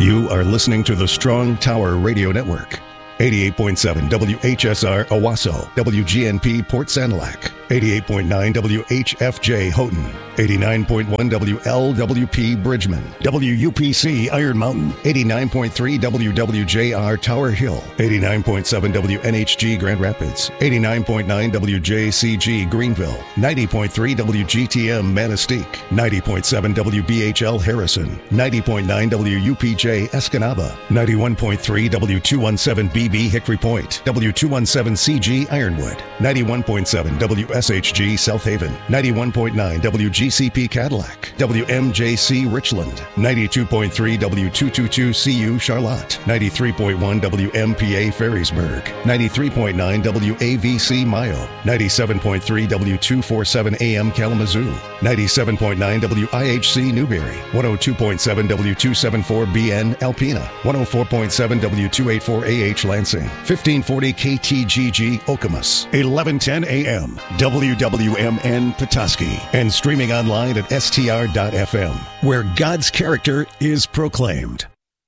You are listening to the Strong Tower Radio Network. 88.7 WHSR Owasso, WGNP Port Sanilac, 88.9 WHFJ Houghton, 89.1 WLWP Bridgman, WUPC Iron Mountain, 89.3 WWJR Tower Hill, 89.7 WNHG Grand Rapids, 89.9 WJCG Greenville, 90.3 WGTM Manistee, 90.7 WBHL Harrison, 90.9 WUPJ Escanaba, 91.3 W217BB Hickory Point, W217CG Ironwood, 91.7 WSHG South Haven, 91.9 WGCP Cadillac, WMJC Richland, 92.3 W222CU Charlotte, 93.1 WMPA Ferrisburg, 93.9 WAVC Mayo, 97.3 W247 AM Kalamazoo, 97.9 WIHC Newberry, 102.7 W274BN Alpena, 104.7 W284AH Lansing, 1540 KTGG Okemos, 1110 AM WWMN Petoskey, and streaming online at str.fm, where God's character is proclaimed.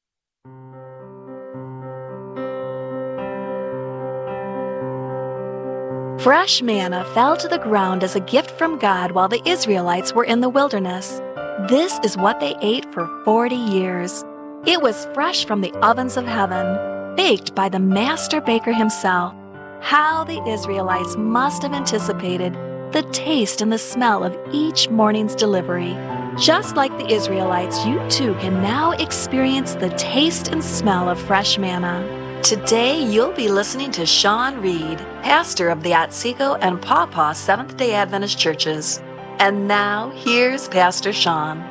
Fresh manna fell to the ground as a gift from God while the Israelites were in the wilderness. This is what they ate for 40 years. It was fresh from the ovens of heaven, baked by the master baker himself. How the Israelites must have anticipated the taste and the smell of each morning's delivery. Just like the Israelites, you too can now experience the taste and smell of fresh manna. Today, you'll be listening to Sean Reed, pastor of the Otsego and Paw Paw Seventh-day Adventist churches. And now, here's Pastor Sean.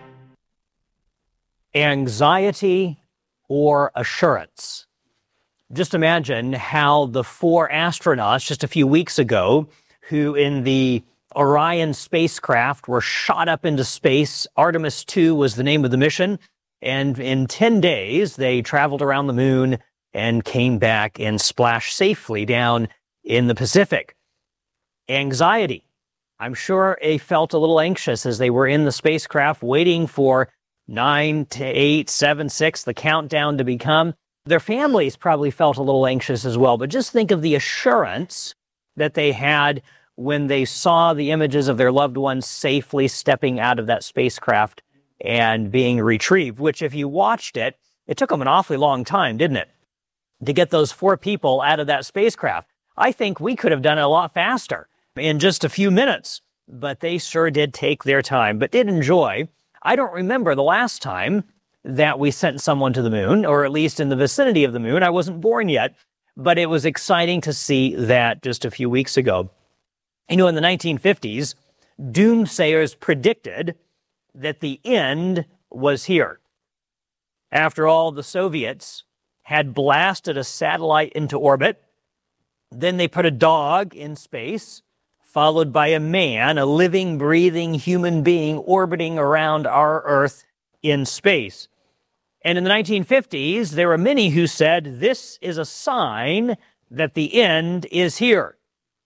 Anxiety or assurance? Just imagine how the 4 astronauts just a few weeks ago who in the Orion spacecraft were shot up into space. Artemis II was the name of the mission. And in 10 days, they traveled around the moon and came back and splashed safely down in the Pacific. Anxiety. I'm sure they felt a little anxious as they were in the spacecraft waiting for 9 to 8, 7, 6, the countdown to become. Their families probably felt a little anxious as well, but just think of the assurance that they had when they saw the images of their loved ones safely stepping out of that spacecraft and being retrieved, which if you watched it, it took them an awfully long time, didn't it, to get those 4 people out of that spacecraft. I think we could have done it a lot faster in just a few minutes, but they sure did take their time, but did enjoy. I don't remember the last time that we sent someone to the moon, or at least in the vicinity of the moon. I wasn't born yet, but it was exciting to see that just a few weeks ago. You know, in the 1950s, doomsayers predicted that the end was here. After all, the Soviets had blasted a satellite into orbit. Then they put a dog in space, followed by a man, a living, breathing human being orbiting around our Earth in space. And in the 1950s, there were many who said, this is a sign that the end is here.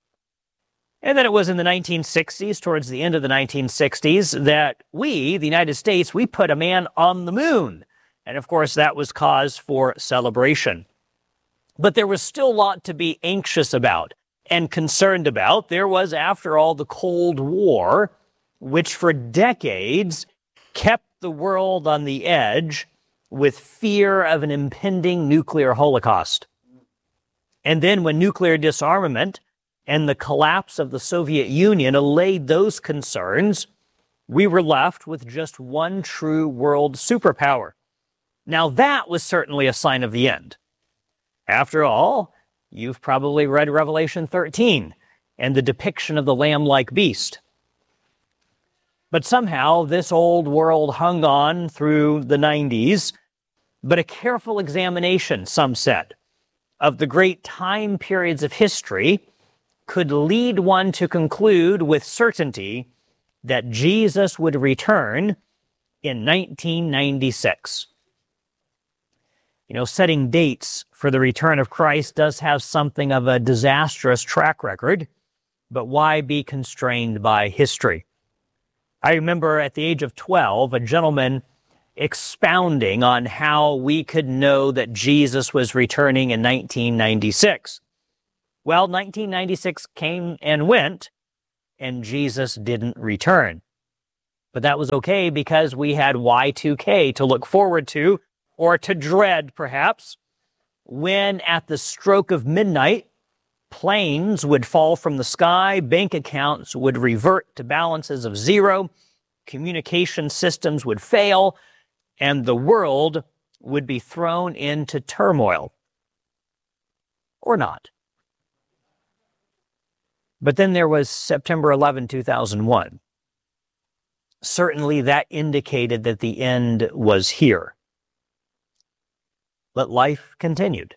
And then it was in the 1960s, towards the end of the 1960s, that we, the United States, we put a man on the moon. And of course, that was cause for celebration. But there was still a lot to be anxious about and concerned about. There was, after all, the Cold War, which for decades kept the world on the edge with fear of an impending nuclear holocaust. And then when nuclear disarmament and the collapse of the Soviet Union allayed those concerns, we were left with just one true world superpower. Now that was certainly a sign of the end. After all, you've probably read Revelation 13 and the depiction of the lamb-like beast. But somehow this old world hung on through the 90s, but a careful examination, some said, of the great time periods of history could lead one to conclude with certainty that Jesus would return in 1996. You know, setting dates for the return of Christ does have something of a disastrous track record, but why be constrained by history? I remember at the age of 12, a gentleman expounding on how we could know that Jesus was returning in 1996. Well, 1996 came and went, and Jesus didn't return. But that was okay because we had Y2K to look forward to, or to dread, perhaps, when at the stroke of midnight, planes would fall from the sky, bank accounts would revert to balances of zero, communication systems would fail, and the world would be thrown into turmoil. Or not. But then there was September 11, 2001. Certainly that indicated that the end was here. But life continued.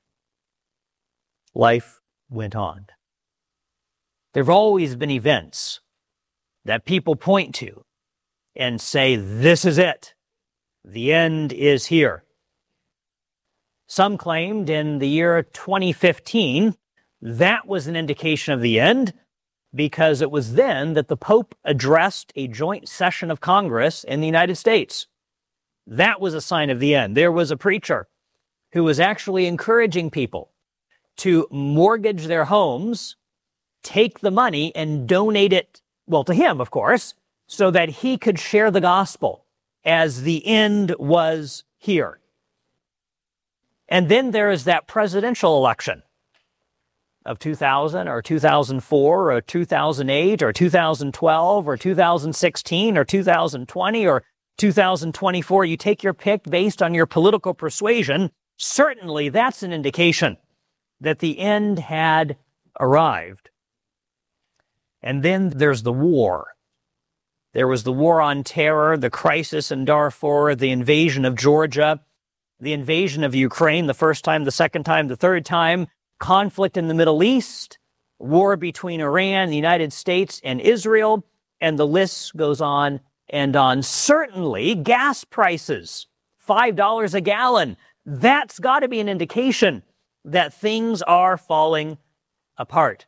Life went on. There have always been events that people point to and say, this is it. The end is here. Some claimed in the year 2015 that was an indication of the end, because it was then that the Pope addressed a joint session of Congress in the United States. That was a sign of the end. There was a preacher who was actually encouraging people to mortgage their homes, take the money, and donate it, well, to him, of course, so that he could share the gospel as the end was here. And then there is that presidential election of 2000 or 2004 or 2008 or 2012 or 2016 or 2020 or 2024. You take your pick based on your political persuasion. Certainly that's an indication that the end had arrived. And then there's the war. There was the war on terror, the crisis in Darfur, the invasion of Georgia, the invasion of Ukraine, the first time, the second time, the third time, conflict in the Middle East, war between Iran, the United States, and Israel, and the list goes on and on. Certainly, gas prices, $5 a gallon, that's got to be an indication that things are falling apart.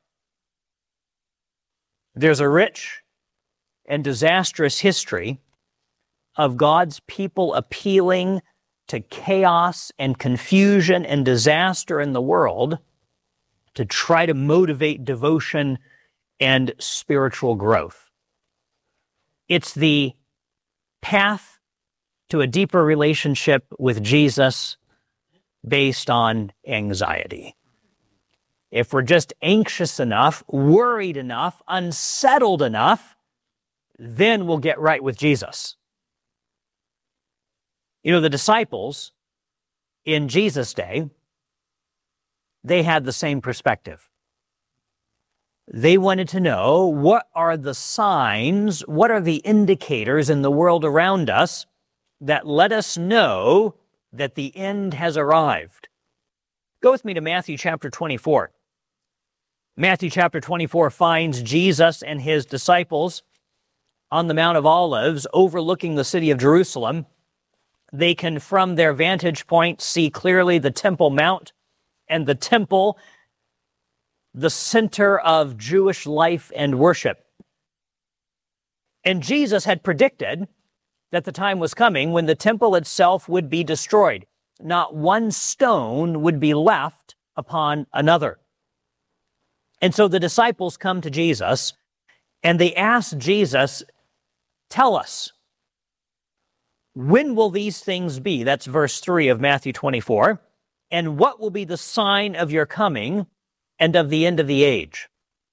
There's a rich and disastrous history of God's people appealing to chaos and confusion and disaster in the world to try to motivate devotion and spiritual growth. It's the path to a deeper relationship with Jesus based on anxiety. If we're just anxious enough, worried enough, unsettled enough, then we'll get right with Jesus. You know, the disciples in Jesus' day, they had the same perspective. They wanted to know, what are the signs, what are the indicators in the world around us that let us know that the end has arrived? Go with me to Matthew chapter 24. Matthew chapter 24 finds Jesus and his disciples on the Mount of Olives overlooking the city of Jerusalem. They can, from their vantage point, see clearly the Temple Mount and the temple, the center of Jewish life and worship. And Jesus had predicted that the time was coming when the temple itself would be destroyed. Not one stone would be left upon another. And so the disciples come to Jesus and they ask Jesus, tell us, when will these things be? That's verse 3 of Matthew 24. And what will be the sign of your coming and of the end of the age?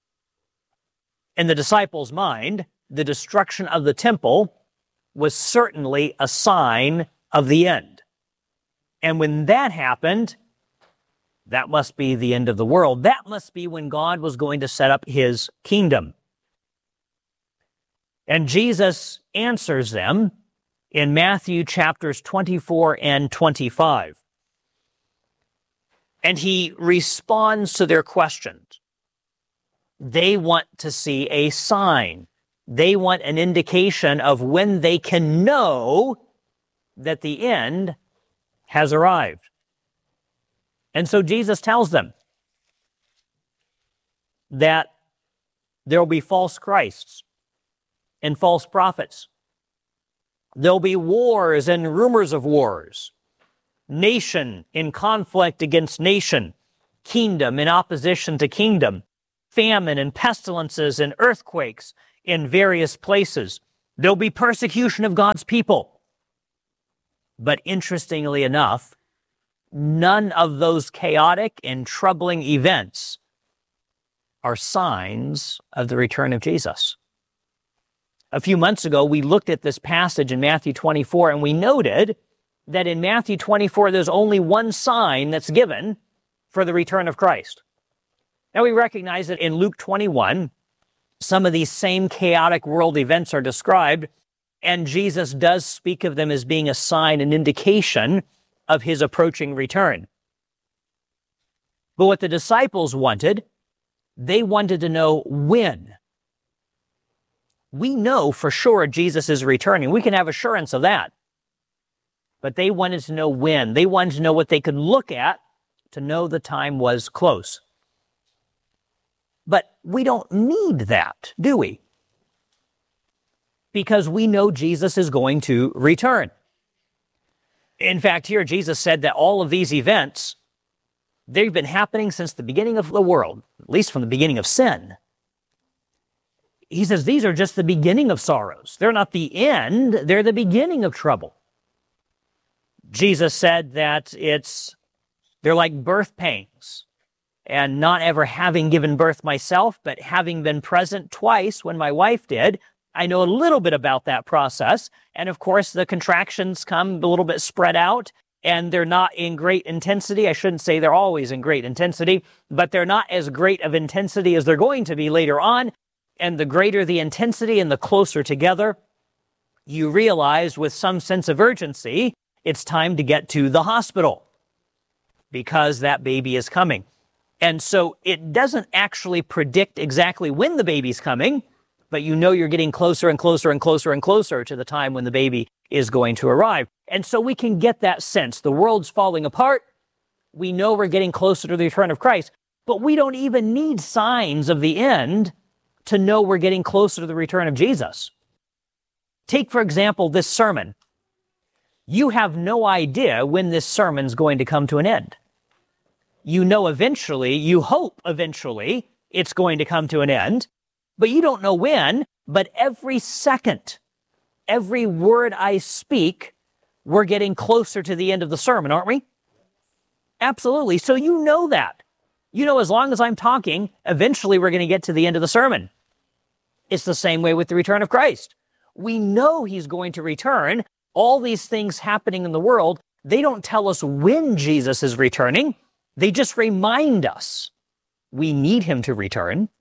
In the disciples' mind, the destruction of the temple was certainly a sign of the end. And when that happened, that must be the end of the world. That must be when God was going to set up his kingdom. And Jesus answers them in Matthew chapters 24 and 25. And he responds to their questions. They want to see a sign. They want an indication of when they can know that the end has arrived. And so Jesus tells them that there will be false Christs and false prophets. There'll be wars and rumors of wars, nation in conflict against nation, kingdom in opposition to kingdom, famine and pestilences and earthquakes in various places. There'll be persecution of God's people. But interestingly enough, none of those chaotic and troubling events are signs of the return of Jesus. A few months ago, we looked at this passage in Matthew 24, and we noted that in Matthew 24, there's only one sign that's given for the return of Christ. Now, we recognize that in Luke 21, some of these same chaotic world events are described, and Jesus does speak of them as being a sign, an indication of his approaching return. But what the disciples wanted, they wanted to know when. We know for sure Jesus is returning. We can have assurance of that. But they wanted to know when. They wanted to know what they could look at to know the time was close. But we don't need that, do we? Because we know Jesus is going to return. In fact, here Jesus said that all of these events, they've been happening since the beginning of the world, at least from the beginning of sin. He says these are just the beginning of sorrows. They're not the end, they're the beginning of trouble. Jesus said that they're like birth pains, and not ever having given birth myself, but having been present twice when my wife did, I know a little bit about that process. And of course, the contractions come a little bit spread out, and they're not in great intensity. I shouldn't say they're always in great intensity, but they're not as great of intensity as they're going to be later on. And the greater the intensity and the closer together, you realize with some sense of urgency, it's time to get to the hospital because that baby is coming. And so it doesn't actually predict exactly when the baby's coming, but you know you're getting closer and closer and closer and closer to the time when the baby is going to arrive. And so we can get that sense. The world's falling apart. We know we're getting closer to the return of Christ, but we don't even need signs of the end to know we're getting closer to the return of Jesus. Take, for example, this sermon. You have no idea when this sermon's going to come to an end. You know eventually, you hope eventually, it's going to come to an end, but you don't know when. But every second, every word I speak, we're getting closer to the end of the sermon, aren't we? Absolutely. So you know that. You know, as long as I'm talking, eventually we're going to get to the end of the sermon. It's the same way with the return of Christ. We know he's going to return. All these things happening in the world, they don't tell us when Jesus is returning. They just remind us we need him to return.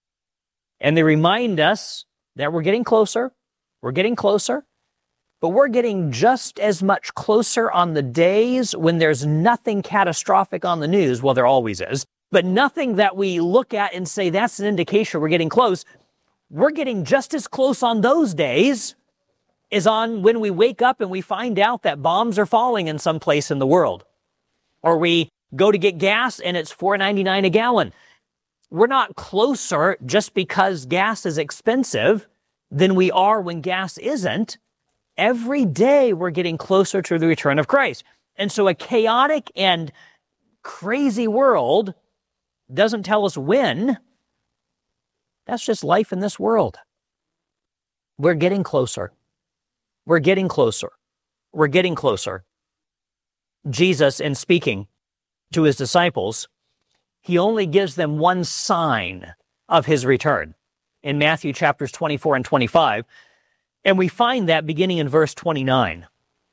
And they remind us that we're getting closer. We're getting closer. But we're getting just as much closer on the days when there's nothing catastrophic on the news. Well, there always is. But nothing that we look at and say that's an indication we're getting close. We're getting just as close on those days as on when we wake up and we find out that bombs are falling in some place in the world. Or we go to get gas and it's $4.99 a gallon. We're not closer just because gas is expensive than we are when gas isn't. Every day we're getting closer to the return of Christ. And so a chaotic and crazy world doesn't tell us when. That's just life in this world. We're getting closer. We're getting closer. We're getting closer. Jesus, in speaking to his disciples, he only gives them one sign of his return in Matthew chapters 24 and 25. And we find that beginning in verse 29.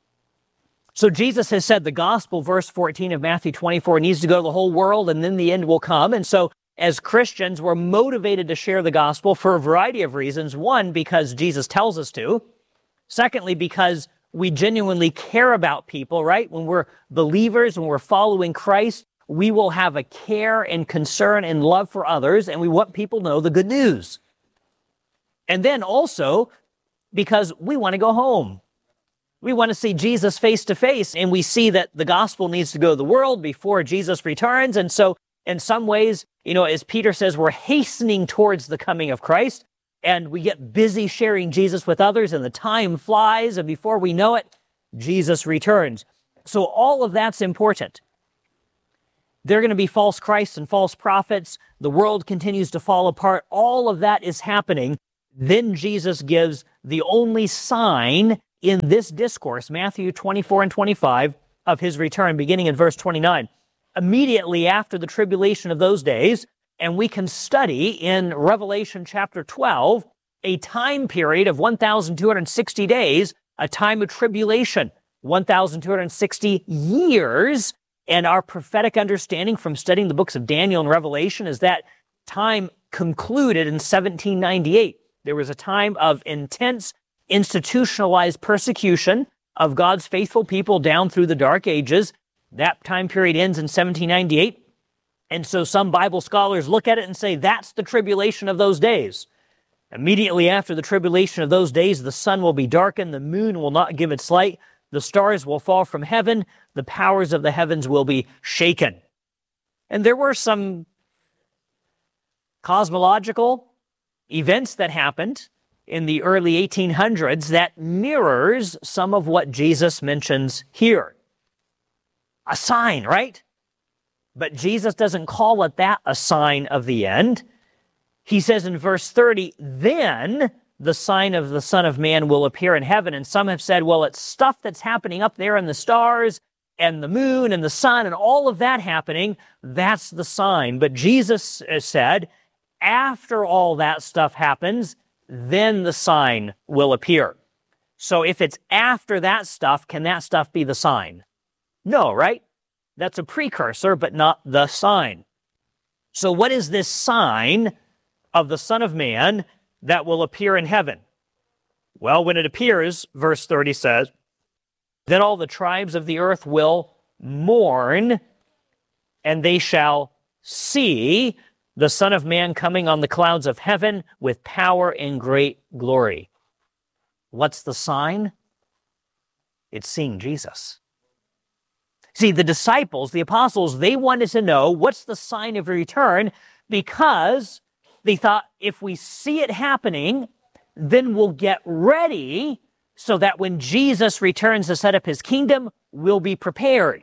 So Jesus has said the gospel, verse 14 of Matthew 24, needs to go to the whole world and then the end will come. And so as Christians, we're motivated to share the gospel for a variety of reasons. One, because Jesus tells us to. Secondly, because we genuinely care about people, right? When we're believers, when we're following Christ, we will have a care and concern and love for others, and we want people to know the good news. And then also, because we want to go home. We want to see Jesus face to face, and we see that the gospel needs to go to the world before Jesus returns. And so, in some ways, as Peter says, we're hastening towards the coming of Christ. and we get busy sharing Jesus with others, and the time flies, and before we know it, Jesus returns. So all of that's important. There are going to be false Christs and false prophets. The world continues to fall apart. All of that is happening. Then Jesus gives the only sign in this discourse, Matthew 24 and 25, of his return, beginning in verse 29. Immediately after the tribulation of those days, and we can study in Revelation chapter 12, a time period of 1,260 days, a time of tribulation, 1,260 years. And our prophetic understanding from studying the books of Daniel and Revelation is that time concluded in 1798. There was a time of intense institutionalized persecution of God's faithful people down through the Dark Ages. That time period ends in 1798. And so some Bible scholars look at it and say that's the tribulation of those days. Immediately after the tribulation of those days, the sun will be darkened, the moon will not give its light, the stars will fall from heaven, the powers of the heavens will be shaken. And there were some cosmological events that happened in the early 1800s that mirrors some of what Jesus mentions here. A sign, right? But Jesus doesn't call it that, a sign of the end. He says in verse 30, then the sign of the Son of Man will appear in heaven. And some have said, well, it's stuff that's happening up there in the stars and the moon and the sun and all of that happening. That's the sign. But Jesus said, after all that stuff happens, then the sign will appear. So if it's after that stuff, can that stuff be the sign? No, right? That's a precursor, but not the sign. So what is this sign of the Son of Man that will appear in heaven? Well, when it appears, verse 30 says, then all the tribes of the earth will mourn, and they shall see the Son of Man coming on the clouds of heaven with power and great glory. What's the sign? It's seeing Jesus. See, the disciples, the apostles, they wanted to know what's the sign of return because they thought if we see it happening, then we'll get ready so that when Jesus returns to set up his kingdom, we'll be prepared.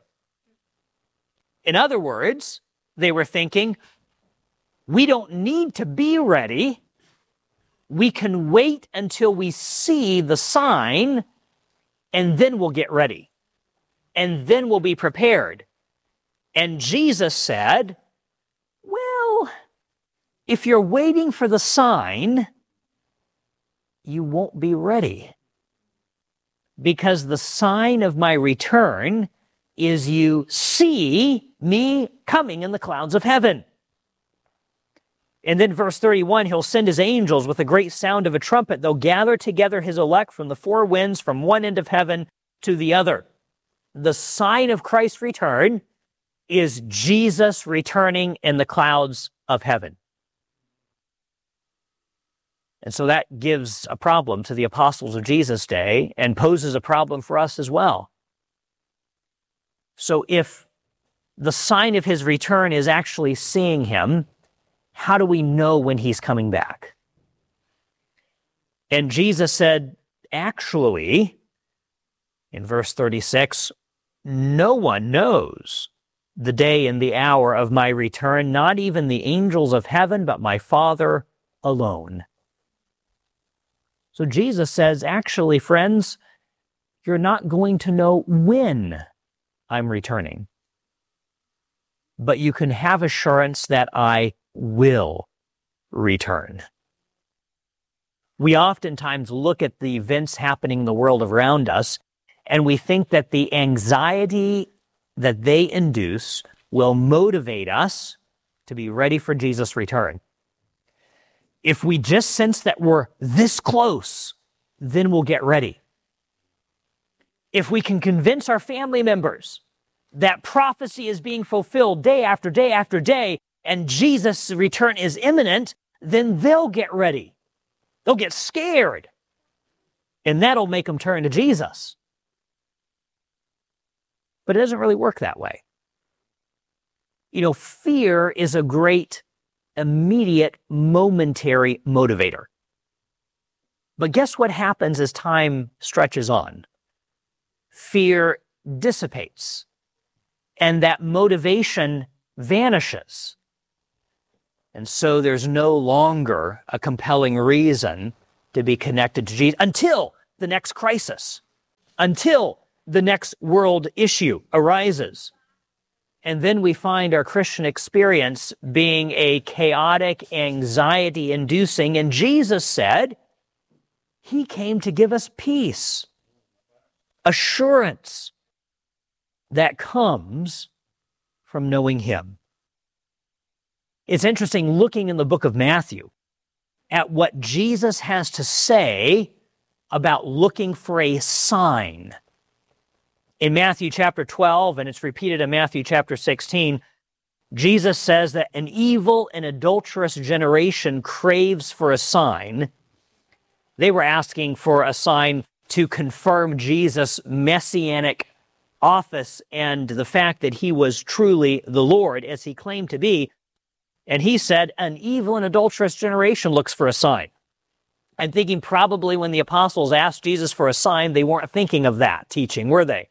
In other words, they were thinking, we don't need to be ready. We can wait until we see the sign, and then we'll get ready. And then we'll be prepared. And Jesus said, well, if you're waiting for the sign, you won't be ready. Because the sign of my return is you see me coming in the clouds of heaven. And then verse 31, he'll send his angels with a great sound of a trumpet. They'll gather together his elect from the four winds, from one end of heaven to the other. The sign of Christ's return is Jesus returning in the clouds of heaven. And so that gives a problem to the apostles of Jesus' day and poses a problem for us as well. So if the sign of his return is actually seeing him, how do we know when he's coming back? And Jesus said, actually, in verse 36, no one knows the day and the hour of my return, not even the angels of heaven, but my Father alone. So Jesus says, actually, friends, you're not going to know when I'm returning, but you can have assurance that I will return. We oftentimes look at the events happening in the world around us, and we think that the anxiety that they induce will motivate us to be ready for Jesus' return. If we just sense that we're this close, then we'll get ready. If we can convince our family members that prophecy is being fulfilled day after day after day, and Jesus' return is imminent, then they'll get ready. They'll get scared. And that'll make them turn to Jesus. But it doesn't really work that way. You know, fear is a great, immediate, momentary motivator. But guess what happens as time stretches on? Fear dissipates, and that motivation vanishes. And so there's no longer a compelling reason to be connected to Jesus until the next crisis, until the next world issue arises. And then we find our Christian experience being a chaotic, anxiety-inducing, and Jesus said, He came to give us peace, assurance that comes from knowing Him. It's interesting looking in the book of Matthew at what Jesus has to say about looking for a sign. In Matthew chapter 12, and it's repeated in Matthew chapter 16, Jesus says that an evil and adulterous generation craves for a sign. They were asking for a sign to confirm Jesus' messianic office and the fact that he was truly the Lord, as he claimed to be. And he said, an evil and adulterous generation looks for a sign. I'm thinking probably when the apostles asked Jesus for a sign, they weren't thinking of that teaching, were they?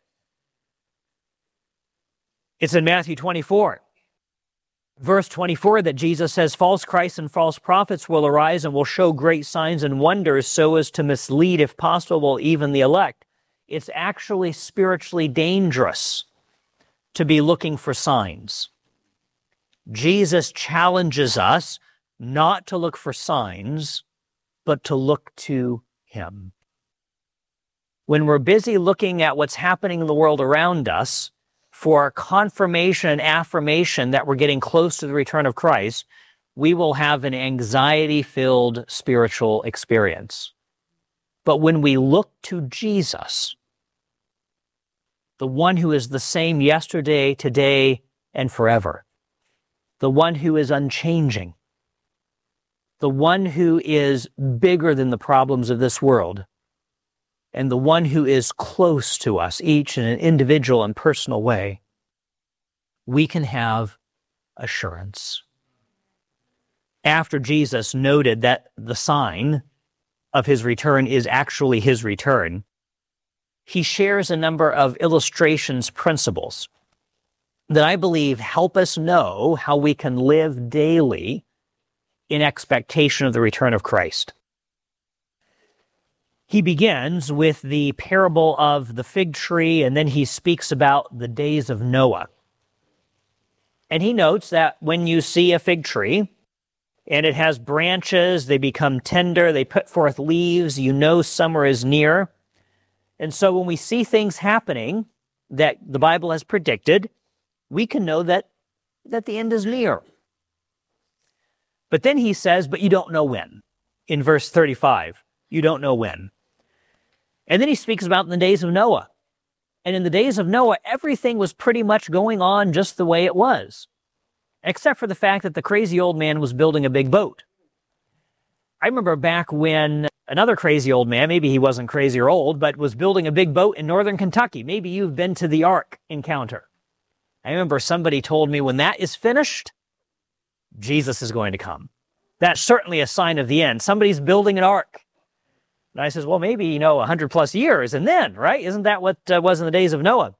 It's in Matthew 24, verse 24, that Jesus says, false Christs and false prophets will arise and will show great signs and wonders so as to mislead, if possible, even the elect. It's actually spiritually dangerous to be looking for signs. Jesus challenges us not to look for signs, but to look to Him. When we're busy looking at what's happening in the world around us for confirmation and affirmation that we're getting close to the return of Christ, we will have an anxiety-filled spiritual experience. But when we look to Jesus, the one who is the same yesterday, today, and forever, the one who is unchanging, the one who is bigger than the problems of this world, and the one who is close to us, each in an individual and personal way, we can have assurance. After Jesus noted that the sign of His return is actually His return, He shares a number of illustrations, principles, that I believe help us know how we can live daily in expectation of the return of Christ. He begins with the parable of the fig tree, and then he speaks about the days of Noah. And he notes that when you see a fig tree, and it has branches, they become tender, they put forth leaves, you know summer is near. And so when we see things happening that the Bible has predicted, we can know that the end is near. But then he says, but you don't know when. In verse 35, you don't know when. And then he speaks about in the days of Noah. And in the days of Noah, everything was pretty much going on just the way it was, except for the fact that the crazy old man was building a big boat. I remember back when another crazy old man, maybe he wasn't crazy or old, but was building a big boat in northern Kentucky. Maybe you've been to the Ark encounter. I remember somebody told me when that is finished, Jesus is going to come. That's certainly a sign of the end. Somebody's building an ark. And I says, well, maybe, 100 plus years, and then, right? Isn't that what was in the days of Noah?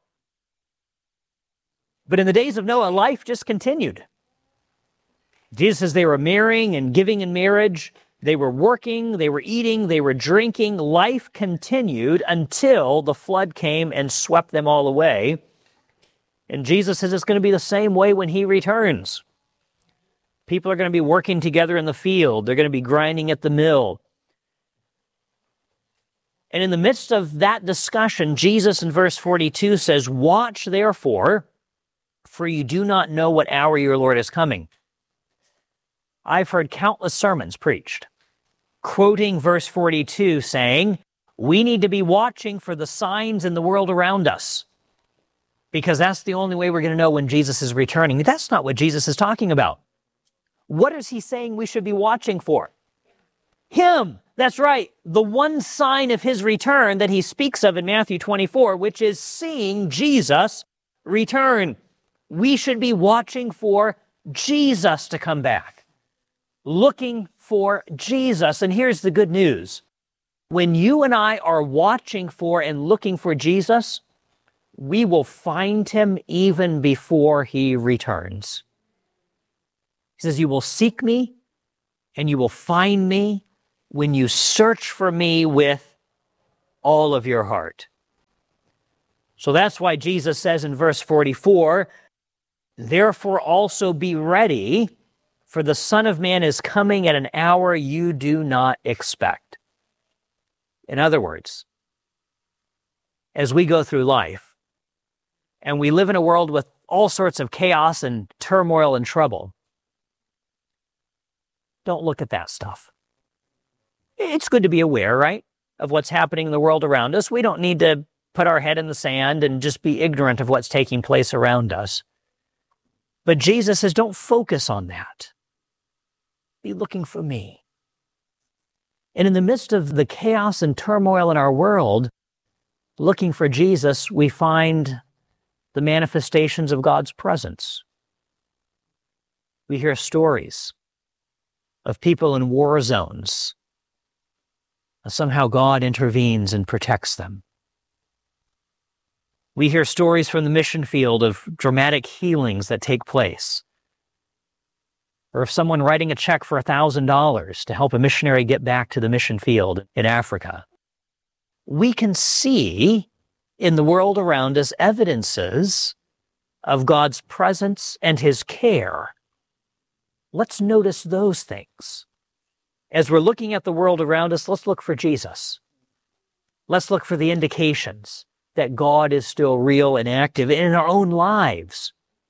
But in the days of Noah, life just continued. Jesus says they were marrying and giving in marriage. They were working, they were eating, they were drinking. Life continued until the flood came and swept them all away. And Jesus says it's going to be the same way when He returns. People are going to be working together in the field. They're going to be grinding at the mill. And in the midst of that discussion, Jesus in verse 42 says, watch therefore, for you do not know what hour your Lord is coming. I've heard countless sermons preached, quoting verse 42, saying, we need to be watching for the signs in the world around us, because that's the only way we're going to know when Jesus is returning. That's not what Jesus is talking about. What is He saying we should be watching for? Him. That's right. The one sign of His return that He speaks of in Matthew 24, which is seeing Jesus return. We should be watching for Jesus to come back, looking for Jesus. And here's the good news. When you and I are watching for and looking for Jesus, we will find him even before he returns. He says, you will seek me and you will find me when you search for me with all of your heart. So that's why Jesus says in verse 44, therefore also be ready, for the Son of Man is coming at an hour you do not expect. In other words, as we go through life, and we live in a world with all sorts of chaos and turmoil and trouble, don't look at that stuff. It's good to be aware, right, of what's happening in the world around us. We don't need to put our head in the sand and just be ignorant of what's taking place around us. But Jesus says, don't focus on that. Be looking for me. And in the midst of the chaos and turmoil in our world, looking for Jesus, we find the manifestations of God's presence. We hear stories of people in war zones. Somehow God intervenes and protects them. We hear stories from the mission field of dramatic healings that take place. Or of someone writing a check for $1,000 to help a missionary get back to the mission field in Africa. We can see in the world around us evidences of God's presence and his care. Let's notice those things. As we're looking at the world around us, let's look for Jesus. Let's look for the indications that God is still real and active in our own lives.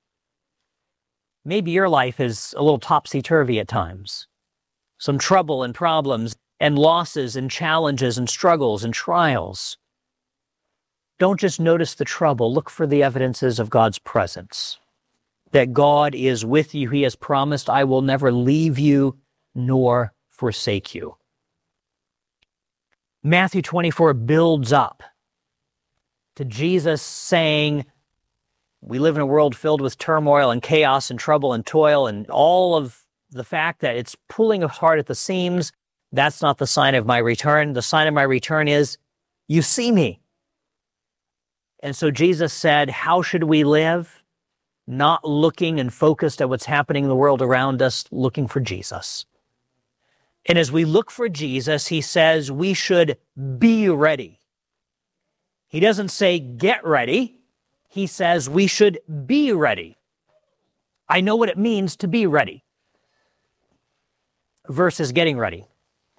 Maybe your life is a little topsy-turvy at times. Some trouble and problems and losses and challenges and struggles and trials. Don't just notice the trouble. Look for the evidences of God's presence. That God is with you. He has promised, I will never leave you nor forsake you. Matthew 24 builds up to Jesus saying, we live in a world filled with turmoil and chaos and trouble and toil and all of the fact that it's pulling apart at the seams. That's not the sign of my return. The sign of my return is, you see me. And so Jesus said, how should we live? Not looking and focused at what's happening in the world around us, looking for Jesus. And as we look for Jesus, he says we should be ready. He doesn't say get ready. He says we should be ready. I know what it means to be ready versus getting ready.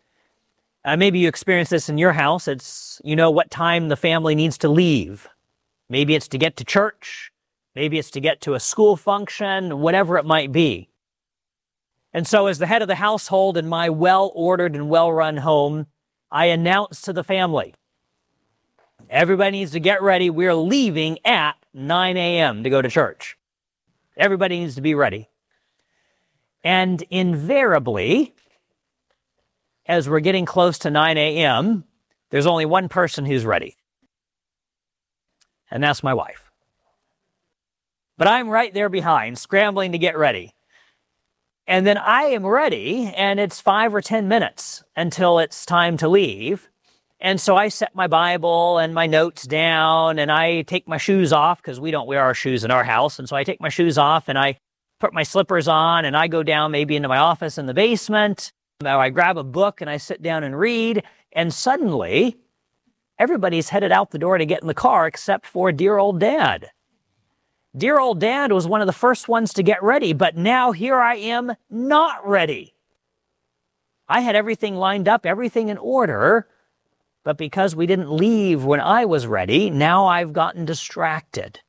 Maybe you experience this in your house. It's, you know, what time the family needs to leave. Maybe it's to get to church. Maybe it's to get to a school function, whatever it might be. And so as the head of the household in my well-ordered and well-run home, I announce to the family, everybody needs to get ready. We're leaving at 9 a.m. to go to church. Everybody needs to be ready. And invariably, as we're getting close to 9 a.m., there's only one person who's ready. And that's my wife. But I'm right there behind, scrambling to get ready. And then I am ready, and it's 5 or 10 minutes until it's time to leave. And so I set my Bible and my notes down, and I take my shoes off, because we don't wear our shoes in our house. And so I take my shoes off, and I put my slippers on, and I go down maybe into my office in the basement. I grab a book, and I sit down and read. And suddenly, everybody's headed out the door to get in the car except for dear old Dad. Dear old Dad was one of the first ones to get ready, but now here I am not ready. I had everything lined up, everything in order, but because we didn't leave when I was ready, now I've gotten distracted.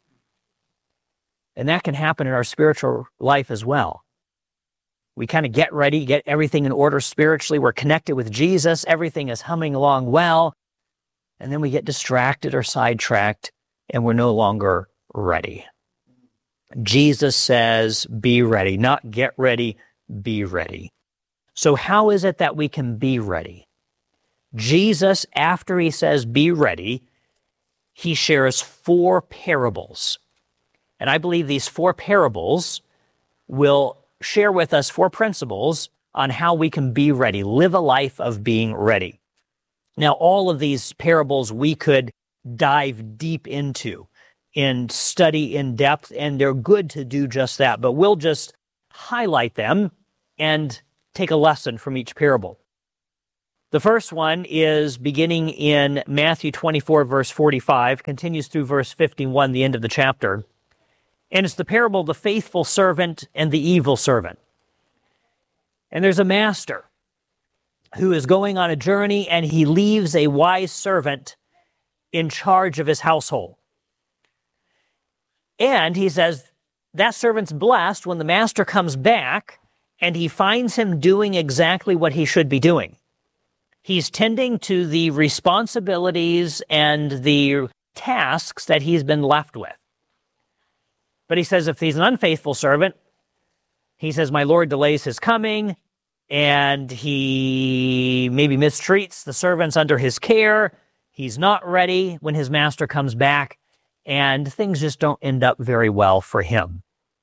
And that can happen in our spiritual life as well. We kind of get ready, get everything in order spiritually. We're connected with Jesus. Everything is humming along well. And then we get distracted or sidetracked, and we're no longer ready. Jesus says, be ready, not get ready, be ready. So how is it that we can be ready? Jesus, after he says, be ready, he shares 4 parables. And I believe these 4 parables will share with us 4 principles on how we can be ready, live a life of being ready. Now, all of these parables we could dive deep into and study in depth, and they're good to do just that. But we'll just highlight them and take a lesson from each parable. The first one is beginning in Matthew 24, verse 45, continues through verse 51, the end of the chapter. And it's the parable of the faithful servant and the evil servant. And there's a master who is going on a journey, and he leaves a wise servant in charge of his household. And he says that servant's blessed when the master comes back and he finds him doing exactly what he should be doing. He's tending to the responsibilities and the tasks that he's been left with. But he says if he's an unfaithful servant, he says, my Lord delays his coming, and he maybe mistreats the servants under his care. He's not ready when his master comes back, and things just don't end up very well for him.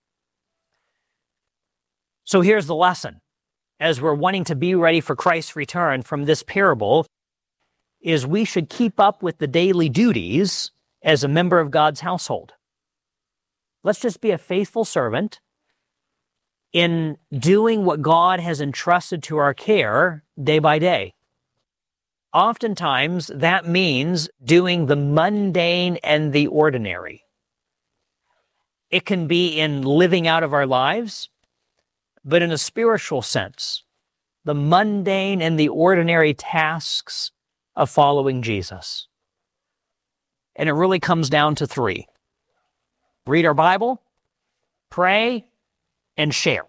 So here's the lesson. As we're wanting to be ready for Christ's return from this parable, is we should keep up with the daily duties as a member of God's household. Let's just be a faithful servant in doing what God has entrusted to our care day by day. Oftentimes, that means doing the mundane and the ordinary. It can be in living out of our lives, but in a spiritual sense, the mundane and the ordinary tasks of following Jesus. And it really comes down to three. Read our Bible, pray, and share.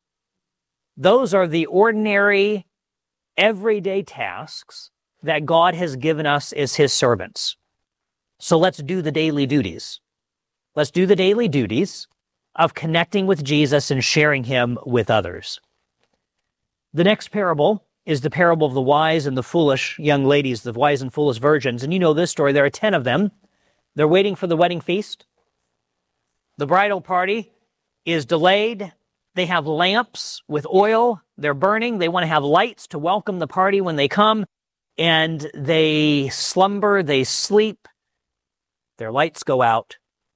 Those are the ordinary, everyday tasks that God has given us as his servants. So let's do the daily duties. Let's do the daily duties of connecting with Jesus and sharing him with others. The next parable is the parable of the wise and the foolish young ladies, the wise and foolish virgins. And you know this story. There are 10 of them. They're waiting for the wedding feast. The bridal party is delayed. They have lamps with oil. They're burning. They want to have lights to welcome the party when they come. And they slumber, they sleep. Their lights go out.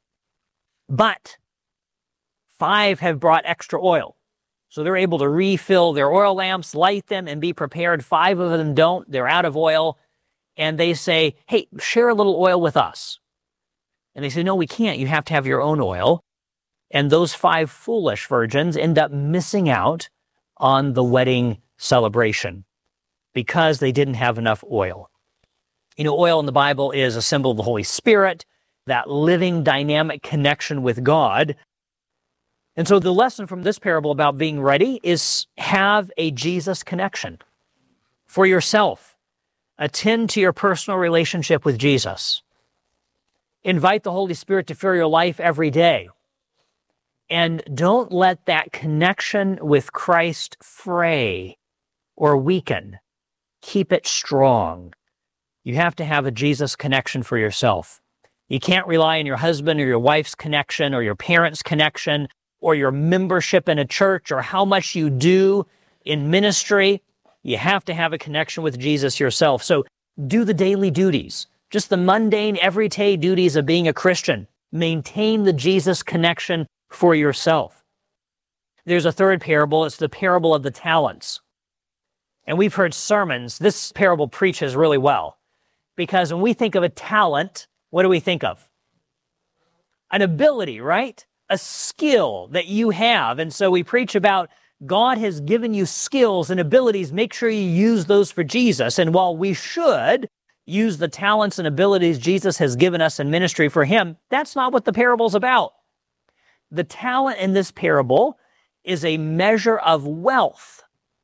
But 5 have brought extra oil. So they're able to refill their oil lamps, light them, and be prepared. 5 of them don't. They're out of oil. And they say, hey, share a little oil with us. And they say, no, we can't. You have to have your own oil. And those 5 foolish virgins end up missing out on the wedding celebration because they didn't have enough oil. You know, oil in the Bible is a symbol of the Holy Spirit, that living, dynamic connection with God. And so the lesson from this parable about being ready is have a Jesus connection for yourself. Attend to your personal relationship with Jesus. Invite the Holy Spirit to fill your life every day. And don't let that connection with Christ fray or weaken. Keep it strong. You have to have a Jesus connection for yourself. You can't rely on your husband or your wife's connection or your parents' connection or your membership in a church or how much you do in ministry. You have to have a connection with Jesus yourself. So do the daily duties, just the mundane, everyday duties of being a Christian. Maintain the Jesus connection for yourself. There's a third parable. It's the parable of the talents. And we've heard sermons. This parable preaches really well because when we think of a talent, what do we think of? An ability, right? A skill that you have. And so we preach about God has given you skills and abilities. Make sure you use those for Jesus. And while we should use the talents and abilities Jesus has given us in ministry for him, that's not what the parable's about. The talent in this parable is a measure of wealth.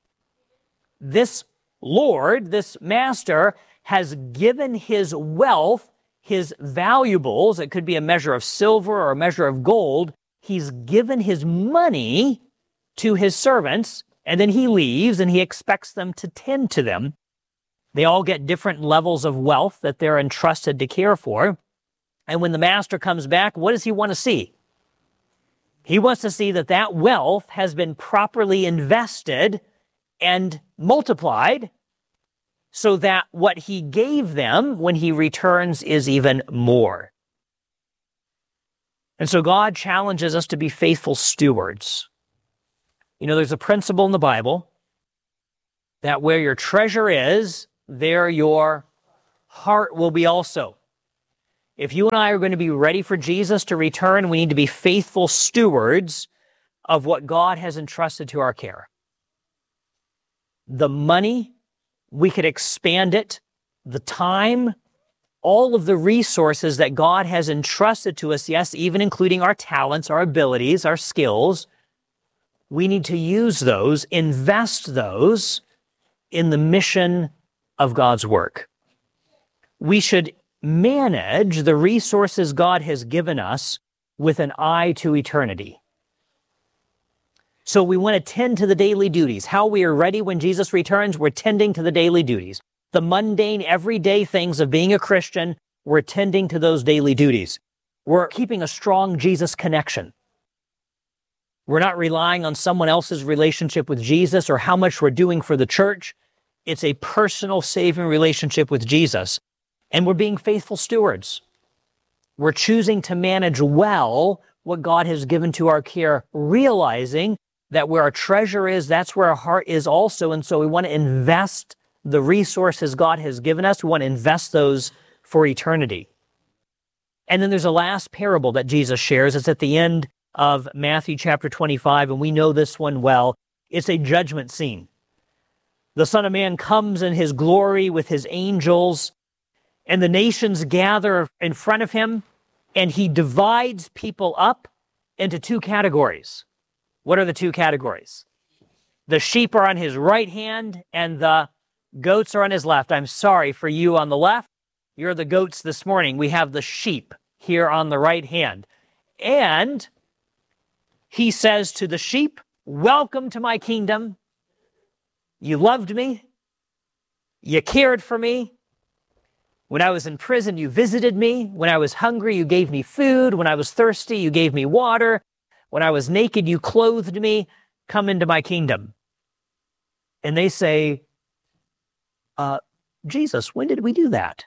This Lord, this master, has given his wealth, his valuables, it could be a measure of silver or a measure of gold. He's given his money to his servants, and then he leaves and he expects them to tend to them. They all get different levels of wealth that they're entrusted to care for. And when the master comes back, what does he want to see? He wants to see that that wealth has been properly invested and multiplied so that what he gave them when he returns is even more. And so God challenges us to be faithful stewards. You know, there's a principle in the Bible that where your treasure is, there your heart will be also. If you and I are going to be ready for Jesus to return, we need to be faithful stewards of what God has entrusted to our care. The money, we could expand it. The time, all of the resources that God has entrusted to us, yes, even including our talents, our abilities, our skills, we need to use those, invest those in the mission of God's work. We should manage the resources God has given us with an eye to eternity. So we want to tend to the daily duties. How we are ready when Jesus returns, we're tending to the daily duties. The mundane, everyday things of being a Christian, we're tending to those daily duties. We're keeping a strong Jesus connection. We're not relying on someone else's relationship with Jesus or how much we're doing for the church. It's a personal saving relationship with Jesus. And we're being faithful stewards. We're choosing to manage well what God has given to our care, realizing that where our treasure is, that's where our heart is also. And so we want to invest the resources God has given us. We want to invest those for eternity. And then there's a last parable that Jesus shares. It's at the end of Matthew chapter 25, and we know this one well. It's a judgment scene. The Son of Man comes in his glory with his angels, and the nations gather in front of him, and he divides people up into two categories. What are the two categories? The sheep are on his right hand, and the goats are on his left. I'm sorry for you on the left. You're the goats this morning. We have the sheep here on the right hand. And he says to the sheep, welcome to my kingdom. You loved me. You cared for me. When I was in prison, you visited me. When I was hungry, you gave me food. When I was thirsty, you gave me water. When I was naked, you clothed me. Come into my kingdom. And they say, Jesus, when did we do that?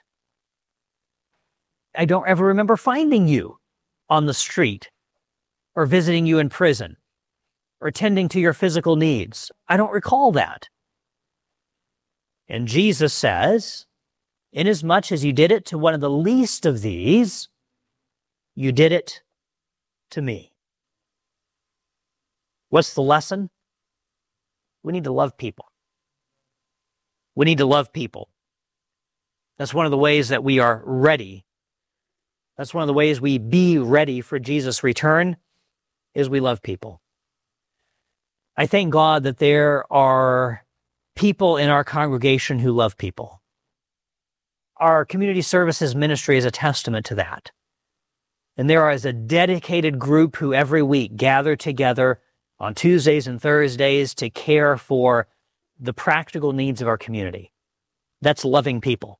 I don't ever remember finding you on the street or visiting you in prison or tending to your physical needs. I don't recall that. And Jesus says, inasmuch as you did it to one of the least of these, you did it to me. What's the lesson? We need to love people. We need to love people. That's one of the ways that we are ready. That's one of the ways we be ready for Jesus' return, is we love people. I thank God that there are people in our congregation who love people. Our community services ministry is a testament to that. And there is a dedicated group who every week gather together on Tuesdays and Thursdays to care for the practical needs of our community. That's loving people.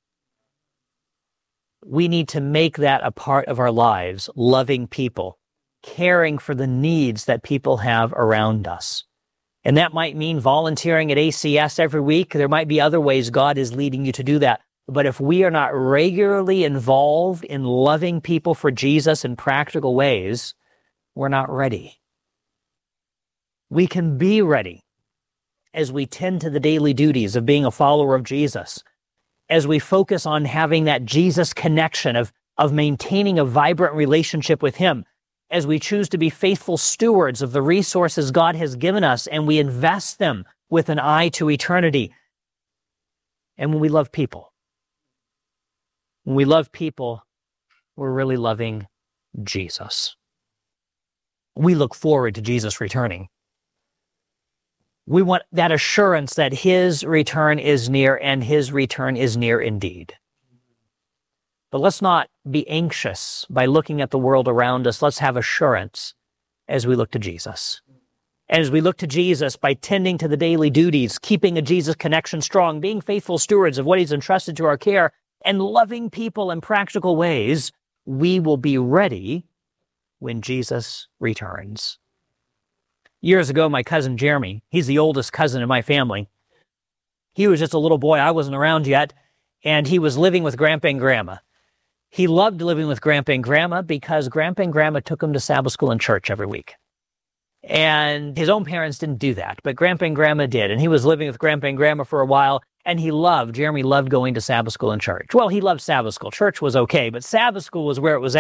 We need to make that a part of our lives, loving people, caring for the needs that people have around us. And that might mean volunteering at ACS every week. There might be other ways God is leading you to do that. But if we are not regularly involved in loving people for Jesus in practical ways, we're not ready. We can be ready as we tend to the daily duties of being a follower of Jesus, as we focus on having that Jesus connection of maintaining a vibrant relationship with Him, as we choose to be faithful stewards of the resources God has given us and we invest them with an eye to eternity. And when we love people, when we love people, we're really loving Jesus. We look forward to Jesus returning. We want that assurance that His return is near, and His return is near indeed. But let's not be anxious by looking at the world around us. Let's have assurance as we look to Jesus. And as we look to Jesus by tending to the daily duties, keeping a Jesus connection strong, being faithful stewards of what He's entrusted to our care, and loving people in practical ways, we will be ready when Jesus returns. Years ago, my cousin Jeremy, he's the oldest cousin in my family, He was just a little boy. I wasn't around yet. And he was living with Grandpa and Grandma. He loved living with Grandpa and Grandma because Grandpa and Grandma took him to Sabbath school and church every week. And his own parents didn't do that, but Grandpa and Grandma did. And he was living with Grandpa and Grandma for a while, and Jeremy loved going to Sabbath school and church. Well, he loved Sabbath school. Church was okay, but Sabbath school was where it was at.